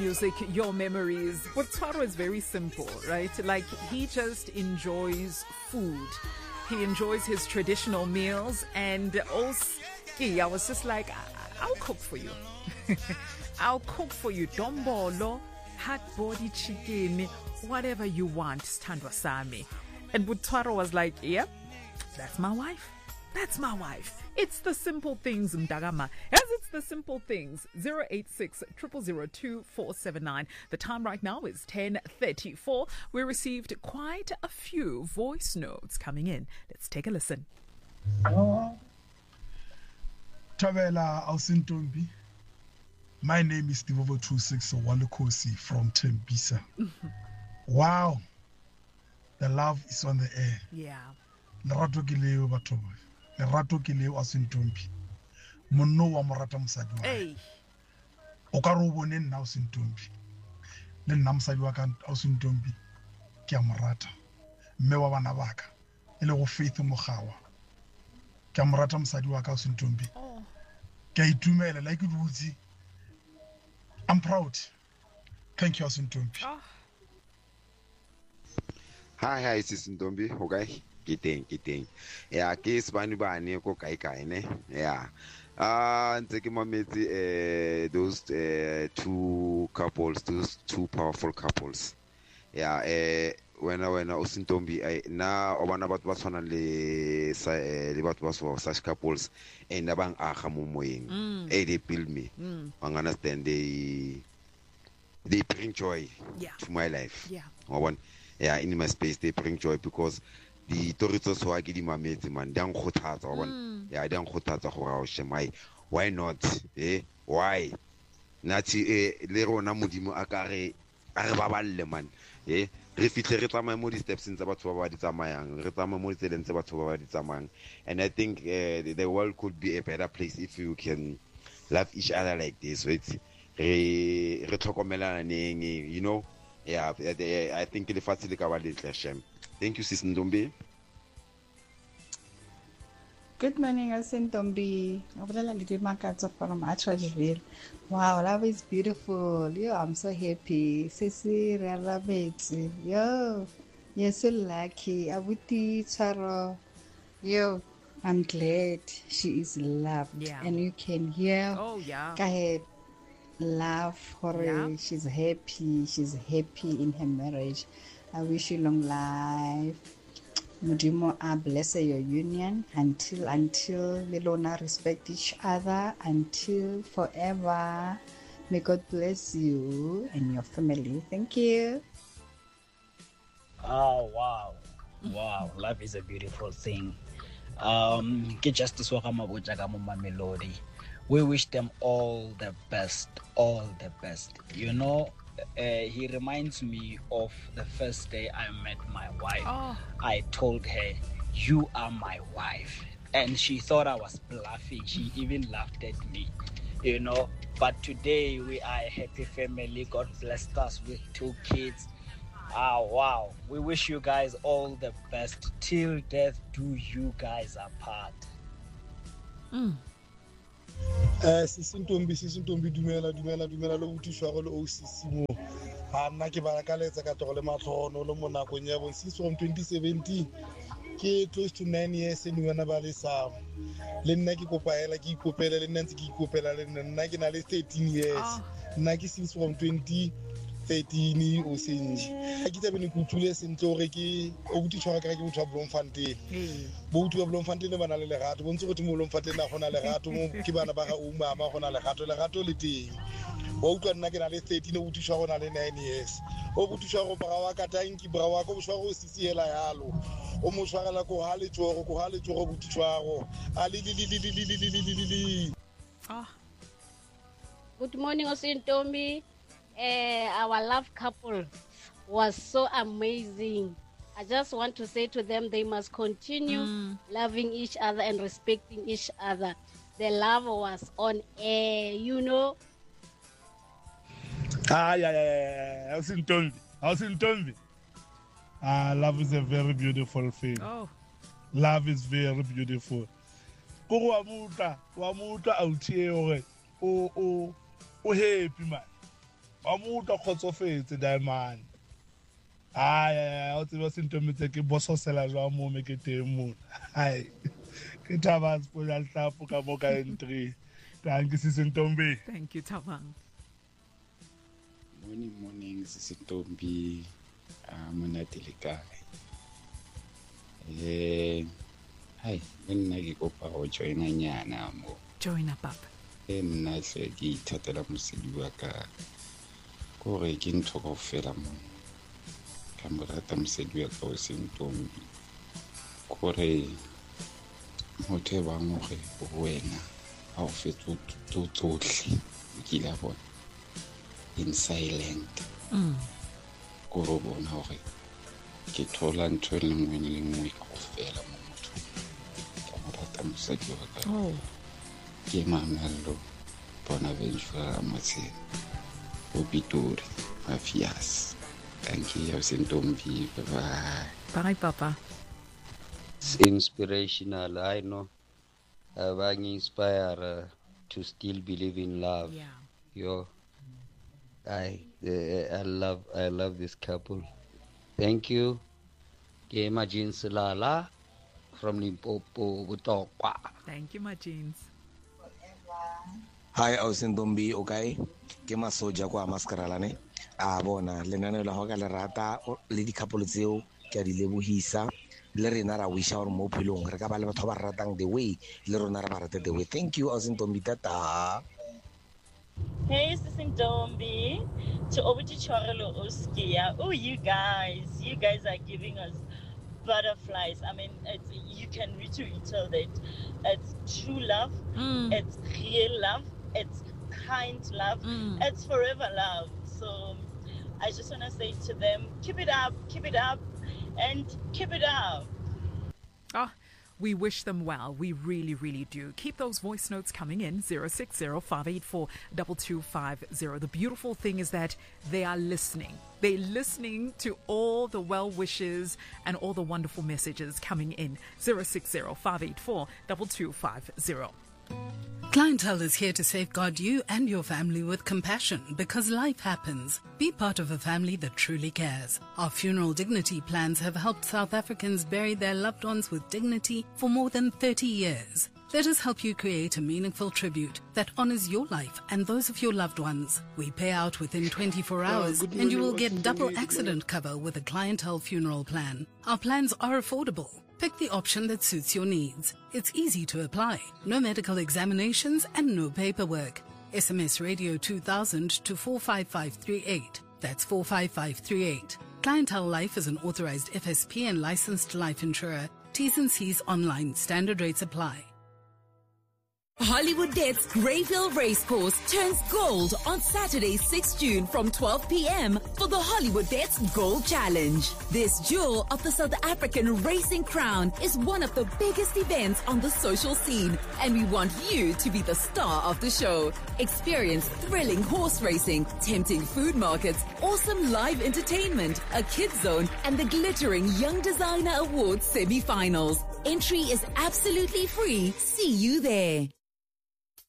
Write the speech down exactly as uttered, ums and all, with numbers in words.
Music, your memories. Butswaro is very simple, right? Like, he just enjoys food. He enjoys his traditional meals. And also, I was just like, I'll cook for you. I'll cook for you. Dombolo, hot body chicken, whatever you want, Standwa Sami. And Butswaro was like, yep, that's my wife. That's my wife. It's the simple things, Mdagama. As it's the simple things. zero eight six, zero zero zero two four seven nine. The time right now is ten thirty-four. We received quite a few voice notes coming in. Let's take a listen. Oh. Tavela Ausintombi. My name is Divovo two six Walukosi from Tembisa. Wow. The love is on the air. Yeah. Lerato ke leo batho ba. Lerato ke leo Ausintombi. Monno wa morata mosadi wa. Hey. O ka re o bone nna Ausintombi. Le nna mosadi wa ka Ausintombi ke a morata. Mme wa bana baka. Ele go Faith Mogawa. Ke a morata mosadi wa ka Ausintombi. Oh. Ke a itumela like it. I'm proud. Thank you, Ausintombi. Oh. Hi, hi, Sisintombi. Okay. Kiting, kiting. Yeah, case bani bani ko kai kai ne. Yeah. Ah, uh, take mameti eh those uh, two couples, those two powerful couples. Yeah, eh when when Ausintombi I na obana batho ba tshwana le sa le batho ba so such couples and abang aga mo moyeng. Eh they build me. Mm. I understand they they bring joy yeah. to my life. Yeah. One yeah, in my space they bring joy because the toritos so I get in my mate man down khothatsa one yeah down khothatsa go ra o shemai why not eh why nati eh le rona modimo a ka re a re baballe man eh re fitle re tsamaya mo di steps ntse batho ba ba di tsamayang re tsamaya mo ditseleng tse batho ba ba di tsamayang and I think uh, the world could be a better place if you can love each other like this right re re tlhokomelana neng you know yeah I think le fatse le ka ba le tleshem. Thank you, Sisintombi. Good morning, Ausintombi. From Atteridgeville. Wow, love is beautiful. Yo, I'm so happy. Sisi Rarabeti. Yo, you're so lucky. Abuti Charo. Yo, I'm glad she is loved. Yeah. And you can hear. Oh, yeah. Kahed laugh. Hore. Yeah. She's happy. She's happy in her marriage. I wish you long life. Mudimo, I bless your union until until we learn to respect each other until forever. May God bless you and your family. Thank you. Oh wow, wow! Life is a beautiful thing. Um, get Justice Melody. We wish them all the best, all the best. You know. Uh, he reminds me of the first day I met my wife. Oh. I told her, "You are my wife," and she thought I was bluffing. She even laughed at me, you know. But today we are a happy family. God blessed us with two kids. Ah, wow! We wish you guys all the best. Till death do you guys apart. Mm. Eh Sisintombi Sisintombi dumela dumela dumela lo butiswa go le O C C mo ha nna ke ba ka letsa ka togole matlhono lo mo nakong ya bo since from twenty seventeen ke close to nine years ni wena ba le sa le nna ke kopaela ke ikopela le nna ntse ke ikopela le nna ke na le thirteen years nna ke since from twenty thirteen o senje ha ke tsabe ne go thule sentle gore ke o butiswa ka ke botho ba Bloemfontein bo botho ba Bloemfontein bana le lerato bo ntse go timo Bloemfontein na gona lerato mo ke bana ba ga o mama gona lerato lerato le teng o utlwa nna ke na le thirteen o butiswa gona le nine years o butiswa go bra wa ka tanki bra wa go butiswa go sisiela yalo o mo tshwarela go ha le tsogo go ha le tsogo butiswa go a li li li li li li li li li. Ah. Good morning, Ausintombi. Uh, our love couple was so amazing. I just want to say to them they must continue mm. loving each other and respecting each other. The love was on air, you know. Ah, yeah, yeah, yeah. Ausintombi. Ausintombi. Ah, love is a very beautiful thing. Oh. Love is very beautiful. Ko wa muta, wa muta autie ore. O o o happy man. wa mo utlwa kgotsofetse Diamond ai o tseba Sintombi tse ke bososela jwa mo me ke teng mo ai ke taba spoil hlapo ka mo ka entry thank you Sintombi. Thank you Thabang. Morning morning Sintombi ah monate le kae eh hai nna ke kopa go joina nyana mo Join up up e nna hle ke ithatela mosedi wa ka gore ke ntho go fela mo ka mo rata mosedi wa ka o Sintombi gore motho e bang gore wena ha o fetso tsotlhe ke la bona in silent mm gore bona gore ke thola ntho le nngwe le nngwe go fela mo motho ka mo rata mosedi wa ka oh ke Mamello Bonaventure Motse Obitori Mafias. Thank you Sintombi. Bye bye papa. It's inspirational. I know uh, being inspired uh, to still believe in love. Yeah. Yo, I uh, I love I love this couple. Thank you. Ke Majins Lala from Limpopo Butokwa. Thank you my jeans. Hi Sintombi, okay? Ke masoja kwa maskarala ne. A bona lenane la ho ka le rata le di couple tseo ke a di lebohisa. Le rena ra wisha gore mo philong re ka ba le batho ba ratang the way le rona ra ba rata the way. Thank you Sintombi tata. Hey Sintombi, to Obuti Chorelo Oskia. Oh you guys, you guys are giving us butterflies. I mean, it's, you can really tell that it's true love, mm. it's real love, it's kind love, mm. it's forever love. So I just want to say to them, keep it up, keep it up, and keep it up. Oh, we wish them well. We really, really do. Keep those voice notes coming in, zero six zero, five eight four, two two five zero. The beautiful thing is that they are listening. They're listening to all the well wishes and all the wonderful messages coming in. zero six zero, five eight four, two two five zero. Clientele is here to safeguard you and your family with compassion because life happens. Be part of a family that truly cares. Our funeral dignity plans have helped South Africans bury their loved ones with dignity for more than thirty years. Let us help you create a meaningful tribute that honors your life and those of your loved ones. We pay out within twenty-four hours and you will get double accident cover with a Clientele funeral plan. Our plans are affordable. Pick the option that suits your needs. It's easy to apply. No medical examinations and no paperwork. S M S radio two thousand to four five five three eight. That's four five five three eight. Clientele Life is an authorized F S P and licensed life insurer. T's and C's online. Standard rates apply. Hollywood Bet's Greyville Racecourse turns gold on Saturday, sixth June from twelve p.m. for the Hollywood Bet's Gold Challenge. This jewel of the South African racing crown is one of the biggest events on the social scene, and we want you to be the star of the show. Experience thrilling horse racing, tempting food markets, awesome live entertainment, a kids zone, and the glittering Young Designer Awards semi-finals. Entry is absolutely free. See you there.